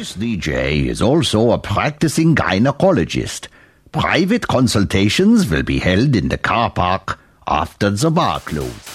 This DJ is also a practicing gynecologist. Private consultations will be held in the car park after the bar closes.